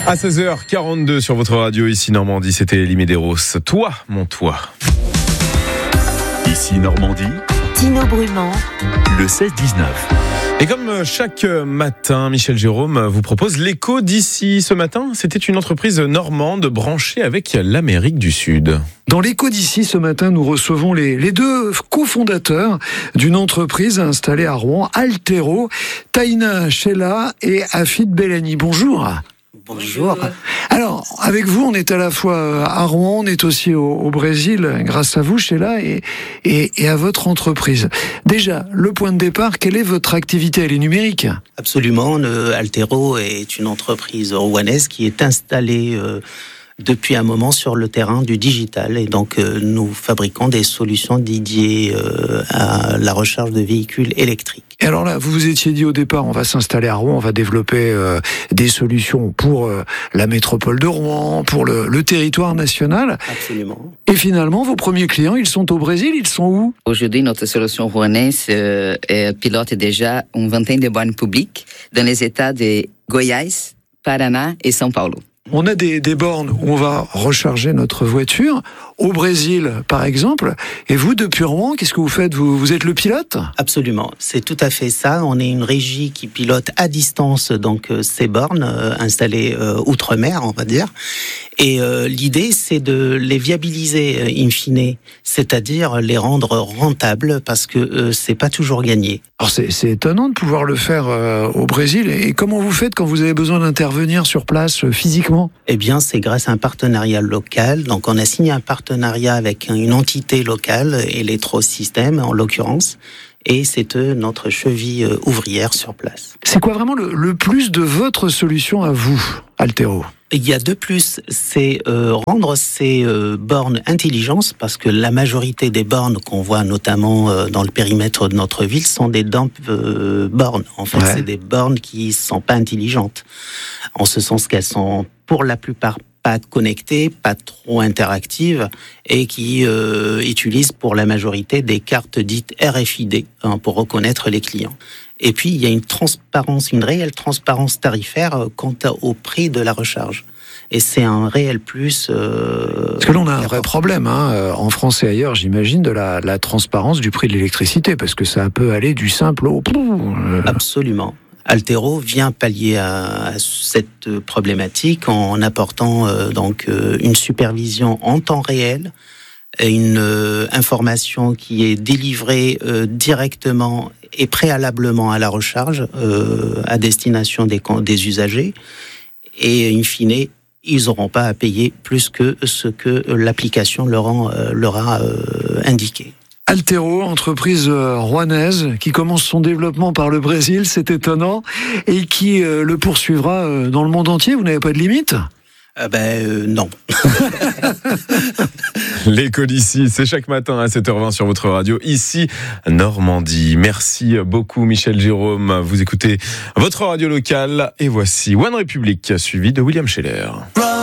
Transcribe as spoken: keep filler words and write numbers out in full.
À seize heures quarante-deux sur votre radio, ici Normandie, c'était Elie Medeiros. Toi, mon toit. Ici Normandie, Tino Brumand, le seize dix-neuf. Et comme chaque matin, Michel Jérôme vous propose l'écho d'ici. Ce matin, c'était une entreprise normande branchée avec l'Amérique du Sud. Dans l'écho d'ici, ce matin, nous recevons les, les deux cofondateurs d'une entreprise installée à Rouen, Altero, Taina Chella et Afid Bellani. Bonjour. Bonjour. Alors, avec vous, on est à la fois à Rouen, on est aussi au, au Brésil, grâce à vous, Chella, et, et, et à votre entreprise. Déjà, le point de départ, quelle est votre activité? Elle est numérique? Absolument. Le Altero est une entreprise rouennaise qui est installée euh, depuis un moment sur le terrain du digital. Et donc, euh, nous fabriquons des solutions dédiées euh, à la recharge de véhicules électriques. Et alors là, vous vous étiez dit au départ, on va s'installer à Rouen, on va développer euh, des solutions pour euh, la métropole de Rouen, pour le, le territoire national. Absolument. Et finalement, vos premiers clients, ils sont au Brésil, ils sont où? Aujourd'hui, notre solution rouennaise euh, pilote déjà une vingtaine de bornes publiques dans les États de Goiás, Paraná et São Paulo. On a des, des bornes où on va recharger notre voiture, au Brésil par exemple. Et vous, depuis Rouen, qu'est-ce que vous faites? vous, vous êtes le pilote? Absolument, c'est tout à fait ça. On est une régie qui pilote à distance donc euh, ces bornes euh, installées euh, outre-mer, on va dire. Et euh, l'idée, c'est de les viabiliser euh, in fine, c'est-à-dire les rendre rentables, parce que euh, c'est pas toujours gagné. Alors c'est, c'est étonnant de pouvoir le faire euh, au Brésil. Et comment vous faites quand vous avez besoin d'intervenir sur place euh, physiquement? Eh bien, c'est grâce à un partenariat local. Donc, on a signé un partenariat avec une entité locale, Electrosystem en l'occurrence, et c'est eux notre cheville euh, ouvrière sur place. C'est quoi vraiment le, le plus de votre solution à vous, Altero? Il y a deux plus, c'est euh, rendre ces euh, bornes intelligentes, parce que la majorité des bornes qu'on voit notamment euh, dans le périmètre de notre ville sont des dump euh, bornes. En fait, ouais. C'est des bornes qui sont pas intelligentes, en ce sens qu'elles sont pour la plupart pas connectées, pas trop interactives, et qui euh, utilisent pour la majorité des cartes dites R F I D hein, pour reconnaître les clients. Et puis, il y a une transparence, une réelle transparence tarifaire quant au prix de la recharge. Et c'est un réel plus... Euh, parce que là, on a un vrai problème, hein, en France et ailleurs, j'imagine, de la, la transparence du prix de l'électricité, parce que ça peut aller du simple au... Absolument. Altero vient pallier à, à cette problématique en apportant euh, donc euh, une supervision en temps réel, une euh, information qui est délivrée euh, directement et préalablement à la recharge euh, à destination des, des usagers, et in fine, ils n'auront pas à payer plus que ce que l'application leur, en, euh, leur a euh, indiqué. Altero, entreprise rouennaise qui commence son développement par le Brésil, c'est étonnant, et qui euh, le poursuivra euh, dans le monde entier. Vous n'avez pas de limite? Euh, ben euh, non. L'écho d'ici, c'est chaque matin à sept heures vingt sur votre radio, ici Normandie. Merci beaucoup Michel Jérôme. Vous écoutez votre radio locale et voici One Republic suivi de William Scheller.